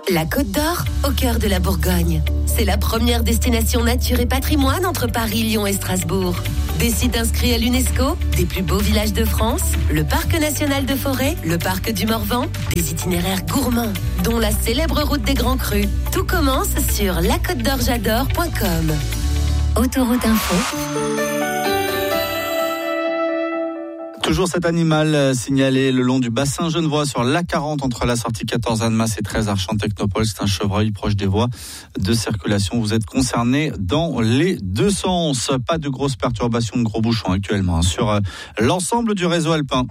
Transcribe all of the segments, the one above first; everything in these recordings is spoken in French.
La Côte d'Or, au cœur de la Bourgogne. C'est la première destination nature et patrimoine entre Paris, Lyon et Strasbourg. Des sites inscrits à l'UNESCO, des plus beaux villages de France, le parc national de Forêt, le parc du Morvan, des itinéraires gourmands, dont la célèbre route des Grands Crus. Tout commence sur lacôtedorjadore.com. Autoroute Info. Toujours cet animal signalé le long du bassin genevois sur l'A40 entre la sortie 14 Annemasse et 13 Archamps-Technopole. C'est un chevreuil proche des voies de circulation. Vous êtes concerné dans les deux sens. Pas de grosses perturbations, de gros bouchons actuellement sur l'ensemble du réseau alpin.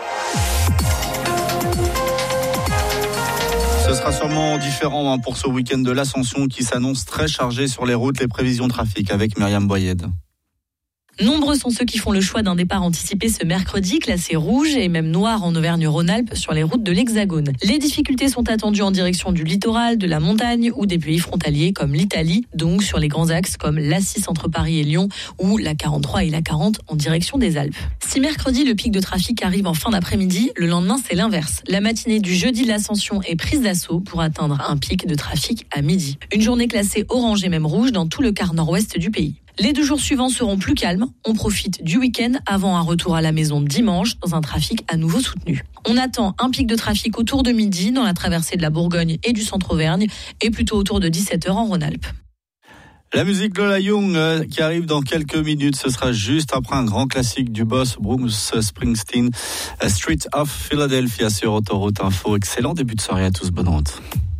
Ce sera sûrement différent pour ce week-end de l'Ascension qui s'annonce très chargé sur les routes. Les prévisions trafic avec Myriam Boyed. Nombreux sont ceux qui font le choix d'un départ anticipé ce mercredi, classé rouge et même noir en Auvergne-Rhône-Alpes sur les routes de l'Hexagone. Les difficultés sont attendues en direction du littoral, de la montagne ou des pays frontaliers comme l'Italie, donc sur les grands axes comme l'A6 entre Paris et Lyon ou la 43 et la 40 en direction des Alpes. Si mercredi le pic de trafic arrive en fin d'après-midi, le lendemain c'est l'inverse. La matinée du jeudi de l'Ascension est prise d'assaut pour atteindre un pic de trafic à midi. Une journée classée orange et même rouge dans tout le quart nord-ouest du pays. Les 2 jours suivants seront plus calmes. On profite du week-end avant un retour à la maison dimanche dans un trafic à nouveau soutenu. On attend un pic de trafic autour de midi dans la traversée de la Bourgogne et du centre Auvergne et plutôt autour de 17h en Rhône-Alpes. La musique Lola Young qui arrive dans quelques minutes, ce sera juste après un grand classique du boss Bruce Springsteen, Street of Philadelphia sur Autoroute Info. Excellent début de soirée à tous, bonne route.